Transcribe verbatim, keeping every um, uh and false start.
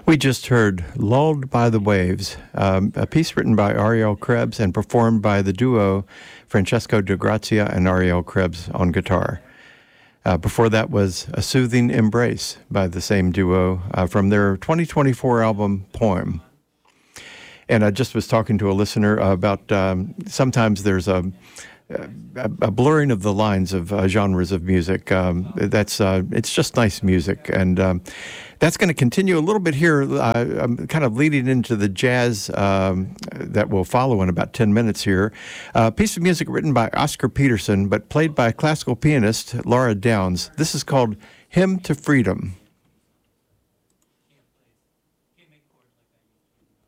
We just heard Lulled by the Waves, um, a piece written by Ariel Krebs and performed by the duo Francesco Di Grazia and Ariel Krebs on guitar. Uh, before that was A Soothing Embrace by the same duo uh, from their twenty twenty-four album, Poem. And I just was talking to a listener about um, sometimes there's a, a, a blurring of the lines of uh, genres of music. Um, that's uh, it's just nice music, and um, that's going to continue a little bit here. Uh, I'm kind of leading into the jazz um, that will follow in about ten minutes here. A uh, piece of music written by Oscar Peterson, but played by classical pianist Laura Downs. This is called Hymn to Freedom.